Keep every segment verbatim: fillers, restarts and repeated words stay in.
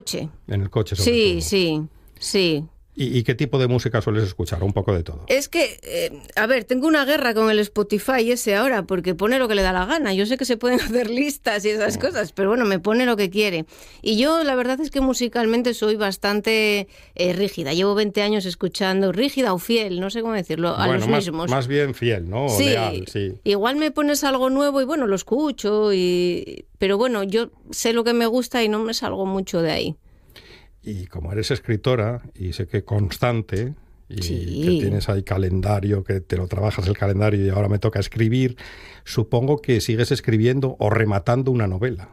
Sí. En el coche, sobre Sí, todo. sí, sí. ¿Y, ¿Y qué tipo de música sueles escuchar? Un poco de todo. Es que, eh, a ver, tengo una guerra con el Spotify ese ahora, porque pone lo que le da la gana. Yo sé que se pueden hacer listas y esas cosas, pero bueno, me pone lo que quiere. Y yo, la verdad es que musicalmente soy bastante eh, rígida. Llevo veinte años escuchando, rígida o fiel, no sé cómo decirlo, a bueno, los más, mismos. más bien fiel, ¿no? O Sí, leal, sí. igual me pones algo nuevo y bueno, lo escucho, y... pero bueno, yo sé lo que me gusta y no me salgo mucho de ahí. Y como eres escritora y sé que constante y Sí. que tienes ahí calendario, que te lo trabajas el calendario y ahora me toca escribir, supongo que sigues escribiendo o rematando una novela.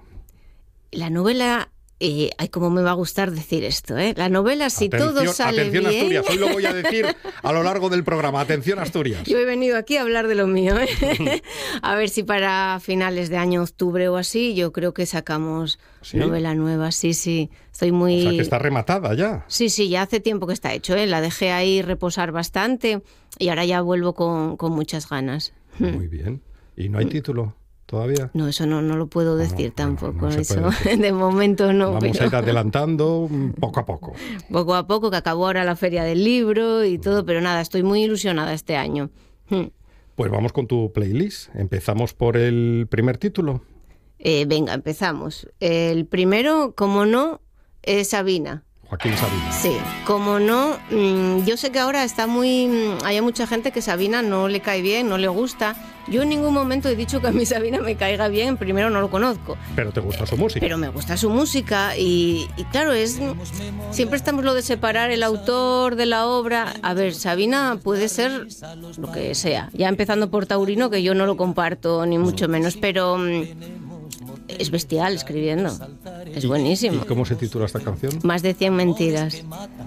La novela... Eh, ay, cómo me va a gustar decir esto, ¿eh? La novela, si Atención, todo sale atención bien... Asturias, hoy lo voy a decir a lo largo del programa. Atención Asturias. Yo he venido aquí a hablar de lo mío, ¿eh? A ver si para finales de año, octubre o así, yo creo que sacamos ¿Sí? novela nueva. Sí, sí, estoy muy... O sea, que está rematada ya. Sí, sí, ya hace tiempo que está hecho, ¿eh? La dejé ahí reposar bastante y ahora ya vuelvo con, con muchas ganas. Muy bien. ¿Y no hay título todavía? No, eso no, no lo puedo No, decir no, tampoco, no se eso puede decir. de momento no. Vamos pero... a ir adelantando poco a poco. Poco a poco, que acabó ahora la feria del libro y todo, pero nada, estoy muy ilusionada este año. Pues vamos con tu playlist. Empezamos por el primer título. Eh, venga, empezamos. El primero, como no, es Sabina. Joaquín Sabina. Sí, como no, mmm, yo sé que ahora está muy... Mmm, hay mucha gente que Sabina no le cae bien, no le gusta. Yo en ningún momento he dicho que a mí Sabina me caiga bien, primero no lo conozco. Pero te gusta su música. Pero me gusta su música y, y claro, es siempre estamos lo de separar el autor de la obra. A ver, Sabina puede ser lo que sea, ya empezando por Taurino, que yo no lo comparto ni mucho menos, pero... Mmm, es bestial escribiendo. Es buenísimo. ¿Y cómo se titula esta canción? Más de cien mentiras.